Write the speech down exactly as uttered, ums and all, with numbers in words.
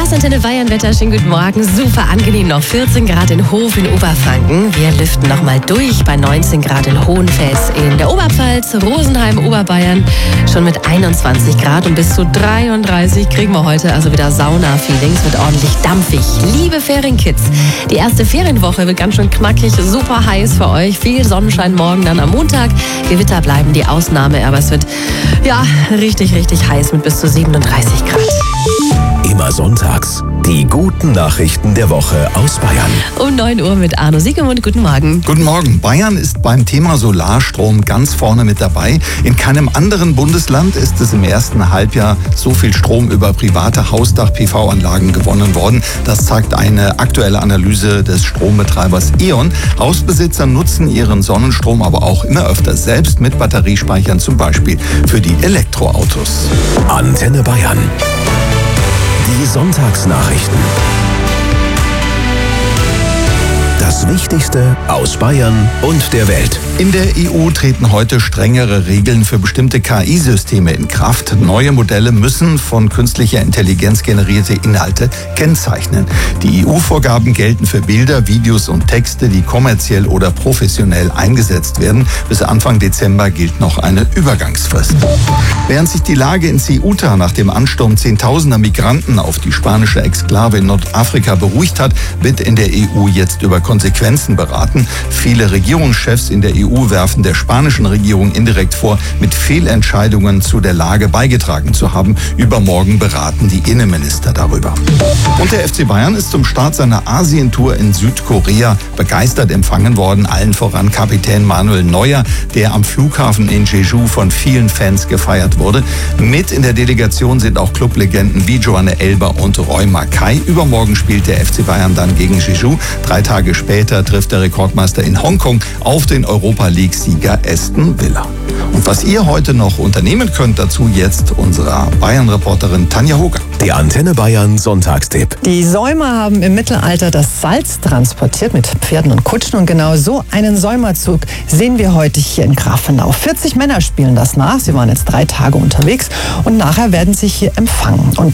Das Antenne Bayern Wetter, schönen guten Morgen. Super angenehm, noch vierzehn Grad in Hof in Oberfranken. Wir lüften nochmal durch bei neunzehn Grad in Hohenfels in der Oberpfalz, Rosenheim, Oberbayern schon mit einundzwanzig Grad und bis zu dreiunddreißig kriegen wir heute also wieder Sauna-Feelings, wird ordentlich dampfig. Liebe Ferienkids, die erste Ferienwoche wird ganz schön knackig, super heiß für euch. Viel Sonnenschein morgen, dann am Montag. Gewitter bleiben die Ausnahme, aber es wird ja richtig, richtig heiß mit bis zu siebenunddreißig Grad. Immer sonntags die guten Nachrichten der Woche aus Bayern. Um neun Uhr mit Arno Siegemund. Guten Morgen. Guten Morgen. Bayern ist beim Thema Solarstrom ganz vorne mit dabei. In keinem anderen Bundesland ist es im ersten Halbjahr so viel Strom über private Hausdach-P V-Anlagen gewonnen worden. Das zeigt eine aktuelle Analyse des Strombetreibers E O N. Hausbesitzer nutzen ihren Sonnenstrom aber auch immer öfter selbst mit Batteriespeichern, zum Beispiel für die Elektroautos. Antenne Bayern. Die Sonntagsnachrichten. Das Wichtigste aus Bayern und der Welt. In der E U treten heute strengere Regeln für bestimmte K I-Systeme in Kraft. Neue Modelle müssen von künstlicher Intelligenz generierte Inhalte kennzeichnen. Die E U-Vorgaben gelten für Bilder, Videos und Texte, die kommerziell oder professionell eingesetzt werden. Bis Anfang Dezember gilt noch eine Übergangsfrist. Während sich die Lage in Ceuta nach dem Ansturm zehntausender Migranten auf die spanische Exklave in Nordafrika beruhigt hat, wird in der E U jetzt über Konsequenzen beraten. Viele Regierungschefs in der E U werfen der spanischen Regierung indirekt vor, mit Fehlentscheidungen zu der Lage beigetragen zu haben. Übermorgen beraten die Innenminister darüber. Und der F C Bayern ist zum Start seiner Asientour in Südkorea begeistert empfangen worden. Allen voran Kapitän Manuel Neuer, der am Flughafen in Jeju von vielen Fans gefeiert wurde. Mit in der Delegation sind auch Clublegenden wie Joanne Elber und Roy Mackay. Übermorgen spielt der F C Bayern dann gegen Jeju. Drei Tage später trifft der Rekordmeister in Hongkong auf den Europa-League-Sieger Aston Villa. Und was ihr heute noch unternehmen könnt, dazu jetzt unsere Bayern-Reporterin Tanja Hoger. Der Antenne Bayern Sonntagstipp. Die Säumer haben im Mittelalter das Salz transportiert mit Pferden und Kutschen und genau so einen Säumerzug sehen wir heute hier in Grafenau. vierzig Männer spielen das nach. Sie waren jetzt drei Tage unterwegs und nachher werden sie hier empfangen. Und